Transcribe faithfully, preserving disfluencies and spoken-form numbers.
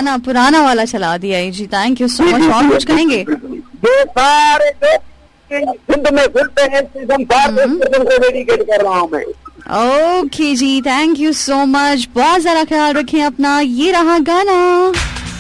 गाना पुराना वाला चला दिया है जी, थैंक यू सो मच। और कुछ कहेंगे? ये सारे सिंध में फिरते हैं, को डेडिकेट कर रहा हूँ मैं। Okay ji, thank you so much, बहुत ज्यादा ख्याल रखें अपना। ये रहा गाना।